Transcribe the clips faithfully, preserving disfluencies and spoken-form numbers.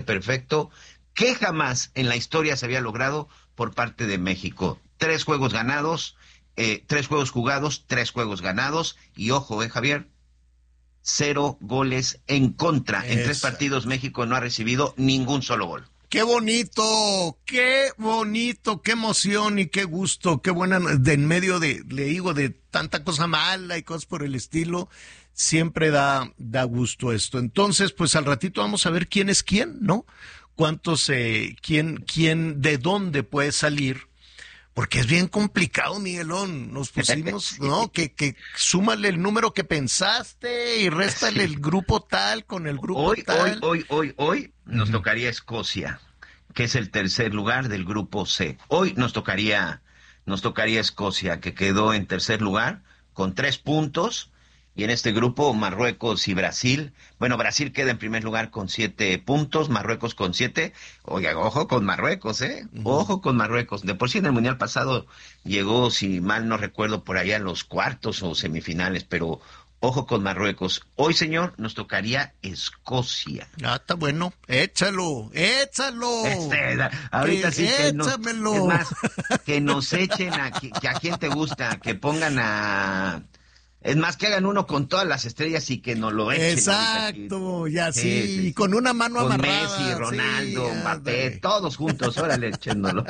perfecto que jamás en la historia se había logrado por parte de México. Tres juegos ganados, eh, tres juegos jugados, tres juegos ganados, y ojo, eh, Javier, cero goles en contra. En tres Exacto. partidos México no ha recibido ningún solo gol. ¡Qué bonito! ¡Qué bonito! ¡Qué emoción y qué gusto! ¡Qué buena! De en medio de, le digo, de tanta cosa mala y cosas por el estilo, siempre da, da gusto esto. Entonces, pues al ratito vamos a ver quién es quién, ¿no? Cuántos, eh, quién, quién, de dónde puede salir. Porque es bien complicado, Miguelón. Nos pusimos, ¿no? Que, que súmale el número que pensaste y réstale el grupo tal con el grupo Hoy, tal. hoy, hoy, hoy, hoy nos Ujú. tocaría Escocia, que es el tercer lugar del grupo C. Hoy nos tocaría, nos tocaría Escocia, que quedó en tercer lugar con tres puntos. Y en este grupo, Marruecos y Brasil. Bueno, Brasil queda en primer lugar con siete puntos, Marruecos con siete. Oiga, ojo con Marruecos, ¿eh? Ojo con Marruecos. De por sí en el Mundial pasado llegó, si mal no recuerdo, por allá en los cuartos o semifinales, pero ojo con Marruecos. Hoy, señor, nos tocaría Escocia. Ah, está bueno. Échalo, échalo. Este, da- ahorita Que- sí que nos, échamelo. es más, que nos echen a, que, que a quién te gusta, que pongan a, es más, que hagan uno con todas las estrellas y que nos lo echen ahorita aquí. Exacto, y así, Sí, sí, sí. con una mano Con amarrada. Messi, Ronaldo, sí, Mbappé, ándale. todos juntos, órale, echéndolo.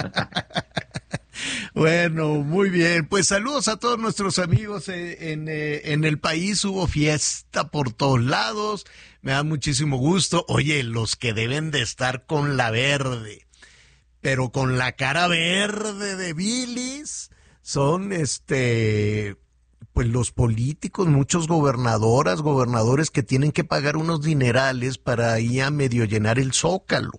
Bueno, muy bien. Pues saludos a todos nuestros amigos eh, en, eh, en el país. Hubo fiesta por todos lados. Me da muchísimo gusto. Oye, los que deben de estar con la verde, pero con la cara verde de bilis, son este, pues los políticos, muchos gobernadoras, gobernadores que tienen que pagar unos dinerales para ir a medio llenar el Zócalo.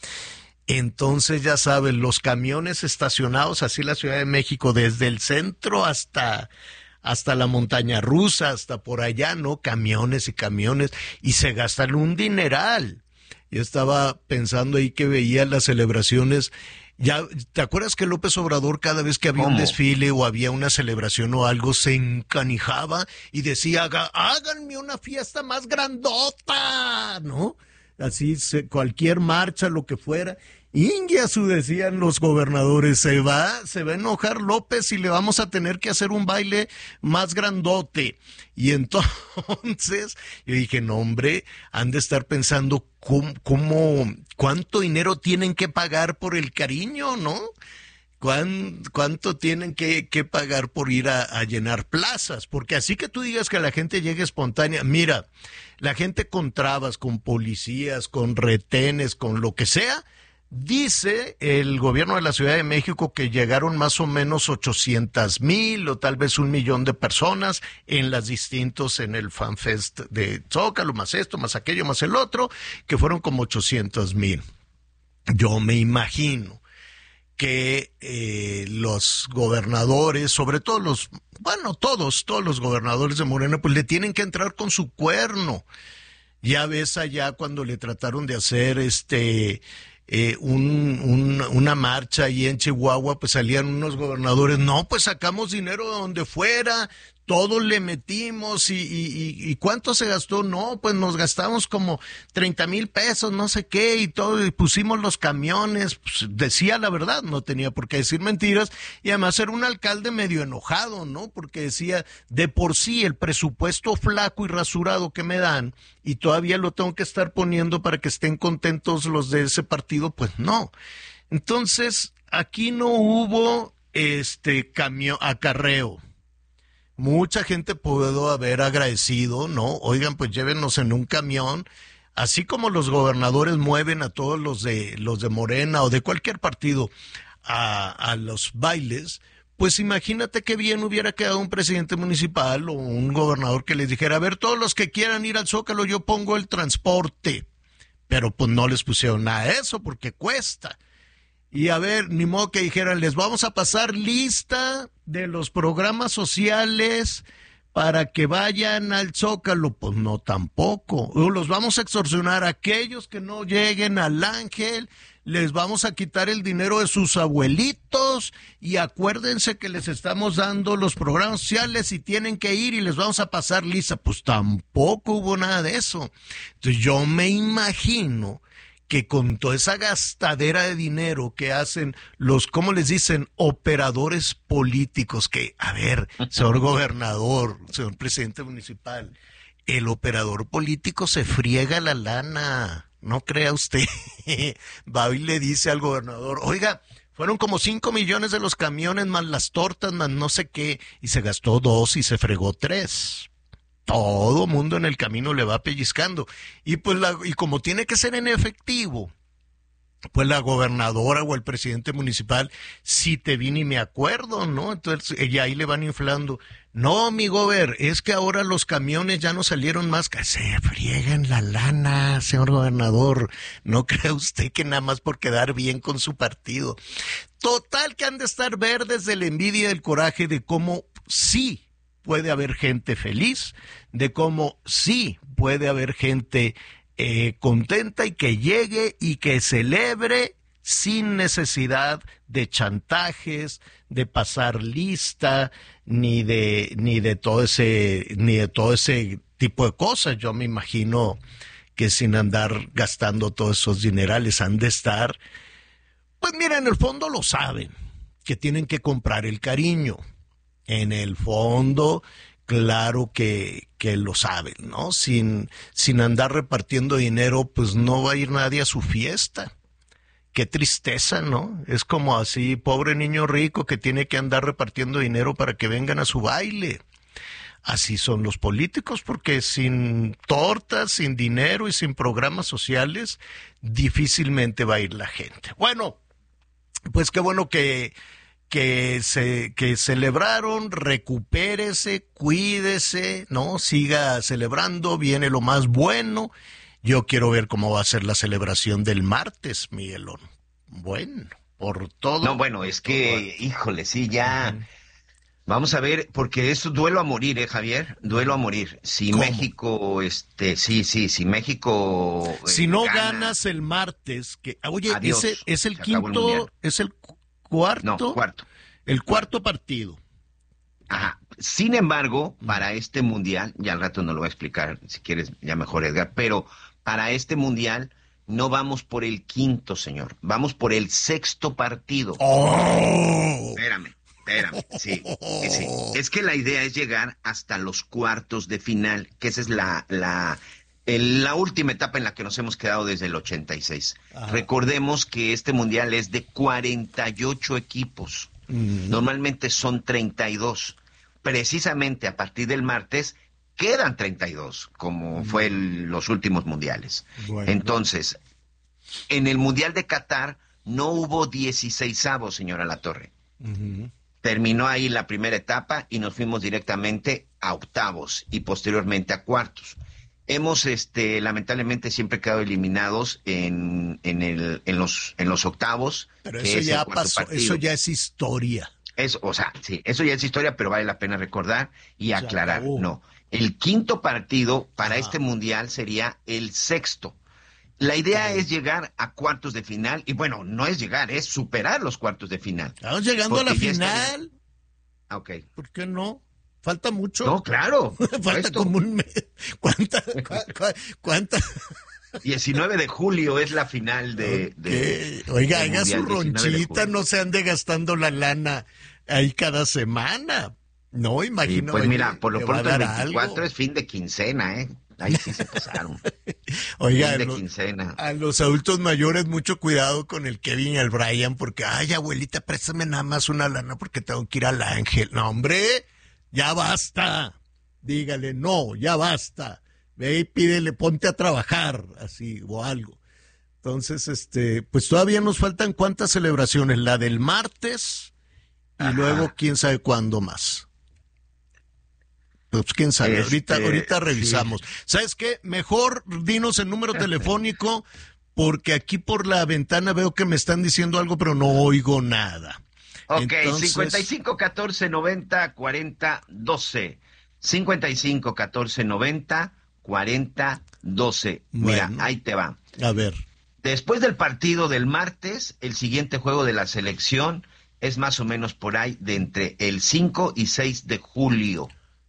Entonces, ya saben, los camiones estacionados así en la Ciudad de México, desde el centro hasta, hasta la montaña rusa, hasta por allá, ¿no? Camiones y camiones, y se gastan un dineral. Yo estaba pensando ahí que veía las celebraciones. Ya, ¿te acuerdas que López Obrador cada vez que había un ¿Cómo? desfile o había una celebración o algo se encanijaba y decía, "Haga- háganme una fiesta más grandota", ¿no? Así se, cualquier marcha, lo que fuera. Ingiasu, decían los gobernadores, se va, se va a enojar López y le vamos a tener que hacer un baile más grandote. Y entonces yo dije, no hombre, han de estar pensando cómo, cómo, cuánto dinero tienen que pagar por el cariño, ¿no? ¿Cuán, ¿Cuánto tienen que, que pagar por ir a, a llenar plazas? Porque así que tú digas que la gente llegue espontánea, mira, la gente con trabas, con policías, con retenes, con lo que sea, dice el gobierno de la Ciudad de México que llegaron más o menos ochocientas mil o tal vez un millón de personas en las distintos, en el FanFest de Zócalo, más esto, más aquello, más el otro, que fueron como ochocientos mil. Yo me imagino que eh, los gobernadores, sobre todo los, bueno, todos, todos los gobernadores de Morena, pues le tienen que entrar con su cuerno. Ya ves allá cuando le trataron de hacer este eh, un, un, una marcha ahí en Chihuahua, pues salían unos gobernadores, no, pues sacamos dinero de donde fuera, todos le metimos y, y, y ¿cuánto se gastó? No, pues nos gastamos como treinta mil pesos, no sé qué, y todo, y pusimos los camiones, pues decía la verdad, no tenía por qué decir mentiras, y además era un alcalde medio enojado, ¿no? Porque decía, de por sí el presupuesto flaco y rasurado que me dan, y todavía lo tengo que estar poniendo para que estén contentos los de ese partido, pues no. Entonces, aquí no hubo este camión, acarreo. Mucha gente pudo haber agradecido, ¿no? Oigan, pues llévenos en un camión, así como los gobernadores mueven a todos los de los de Morena o de cualquier partido a, a los bailes, pues imagínate qué bien hubiera quedado un presidente municipal o un gobernador que les dijera, a ver, todos los que quieran ir al Zócalo, yo pongo el transporte, pero pues no les pusieron nada de eso porque cuesta. Y a ver, ni modo que dijeran, les vamos a pasar lista de los programas sociales para que vayan al Zócalo. Pues no, tampoco. O los vamos a extorsionar a aquellos que no lleguen al Ángel, les vamos a quitar el dinero de sus abuelitos y acuérdense que les estamos dando los programas sociales y tienen que ir y les vamos a pasar lista. Pues tampoco hubo nada de eso. Entonces yo me imagino que con toda esa gastadera de dinero que hacen los, ¿cómo les dicen? Operadores políticos, que, a ver, señor gobernador, señor presidente municipal, el operador político se friega la lana, no crea usted. Va y le dice al gobernador, oiga, fueron como cinco millones de los camiones, más las tortas, más no sé qué, y se gastó dos y se fregó tres. Todo mundo en el camino le va pellizcando. Y pues la, y como tiene que ser en efectivo, pues la gobernadora o el presidente municipal, si te vine y me acuerdo, ¿no? Entonces, y ahí le van inflando. No, mi gober, es que ahora los camiones ya no salieron más. Que se frieguen la lana, señor gobernador. No crea usted que nada más por quedar bien con su partido. Total que han de estar verdes de la envidia y del coraje de cómo sí puede haber gente feliz, de cómo sí puede haber gente eh, contenta y que llegue y que celebre sin necesidad de chantajes, de pasar lista, ni de ni de todo ese ni de todo ese tipo de cosas. Yo me imagino que sin andar gastando todos esos dinerales han de estar, pues mira, en el fondo lo saben, que tienen que comprar el cariño. En el fondo, claro que, que lo saben, ¿no? Sin, sin andar repartiendo dinero, pues no va a ir nadie a su fiesta. Qué tristeza, ¿no? Es como así, pobre niño rico que tiene que andar repartiendo dinero para que vengan a su baile. Así son los políticos, porque sin tortas, sin dinero y sin programas sociales, difícilmente va a ir la gente. Bueno, pues qué bueno que... que se que celebraron, recupérese, cuídese, ¿no? Siga celebrando, viene lo más bueno. Yo quiero ver cómo va a ser la celebración del martes, Miguelón. Bueno, por todo. No, bueno, es que, híjole, sí, ya. Uh-huh. Vamos a ver, porque es duelo a morir, ¿eh, Javier? Duelo a morir. Si ¿Cómo? México, este, sí, sí, si México. Eh, si no gana, ganas el martes, que, oye, adiós, ese es el quinto, el es el cuarto. No, cuarto. El cuarto partido. Ajá. Sin embargo, para este mundial, ya al rato nos lo va a explicar, si quieres, ya mejor Edgar, pero para este mundial no vamos por el quinto, señor, vamos por el sexto partido. ¡Oh! Espérame, espérame, sí, sí. Es que la idea es llegar hasta los cuartos de final, que esa es la, la, el, la última etapa en la que nos hemos quedado desde el ochenta y seis. Ajá. Recordemos que este mundial es de cuarenta y ocho equipos. Mm. Normalmente son treinta y dos. Precisamente a partir del martes quedan treinta y dos, como mm. fue el, los últimos mundiales. Bueno. Entonces, en el Mundial de Qatar no hubo dieciseisavos, señora Latorre. Uh-huh. Terminó ahí la primera etapa y nos fuimos directamente a octavos y posteriormente a cuartos. Hemos, este, lamentablemente siempre quedado eliminados en, en el, en los, en los octavos. Pero eso ya pasó, partido. Eso ya es historia. Eso, o sea, sí, eso ya es historia, pero vale la pena recordar y aclarar. No, el quinto partido para ah. este mundial sería el sexto. La idea sí. es llegar a cuartos de final y bueno, no es llegar, es superar los cuartos de final. Estamos llegando a la final. Ah, ok. ¿Por qué no? ¿Falta mucho? No, claro. Falta esto. Como un mes. ¿Cuánta? ¿Cuánta? ¿Cuánta? diecinueve de julio es la final de... de Oiga, haga su ronchita, no se ande gastando la lana ahí cada semana. No, imagino. Sí, pues mira, por lo pronto el veinticuatro algo. Es fin de quincena, ¿eh? Ahí sí se pasaron. Oiga, fin de lo, quincena. A los adultos mayores mucho cuidado con el Kevin y el Brian, porque, ay, abuelita, préstame nada más una lana porque tengo que ir al Ángel. No, hombre, ya basta. Dígale, no, ya basta. Ve y pídele, ponte a trabajar, así, o algo. Entonces, este, pues todavía nos faltan cuántas celebraciones, la del martes y Ajá. luego quién sabe cuándo más. Pues quién sabe, este, ahorita, ahorita revisamos. Sí. ¿Sabes qué? Mejor dinos el número telefónico, porque aquí por la ventana veo que me están diciendo algo, pero no oigo nada. Ok, Entonces... cincuenta y cinco, catorce, noventa, cuarenta, doce. cincuenta y cinco, catorce, noventa, cuarenta, doce. Mira, bueno, ahí te va. A ver. Después del partido del martes, el siguiente juego de la selección es más o menos por ahí de entre el cinco y seis de julio.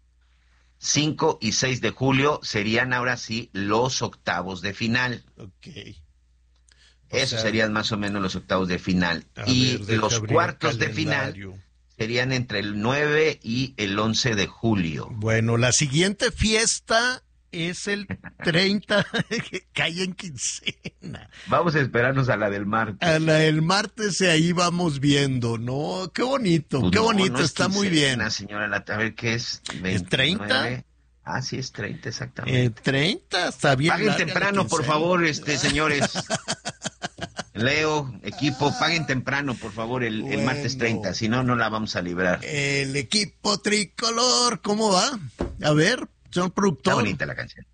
cinco y seis de julio serían ahora sí los octavos de final. Ok. Esos serían más o menos los octavos de final. A y ver, los cuartos de final calendario. serían entre el nueve y el once de julio. Bueno, la siguiente fiesta es el treinta, que cae en quincena. Vamos a esperarnos a la del martes. A la del martes y ahí vamos viendo, ¿no? Qué bonito, Pues qué no, bonito, no es está muy bien. quincena, señora, la- a ver qué es. ¿Es treinta? Ah, sí, es treinta, exactamente. Eh, treinta, está bien. Paguen larga la temprano, por quincena. favor, este, señores. Leo, equipo, paguen temprano, por favor, el, el Bueno. martes treinta, si no, no la vamos a librar. El equipo tricolor, ¿cómo va? A ver, señor Está productor. bonita la canción.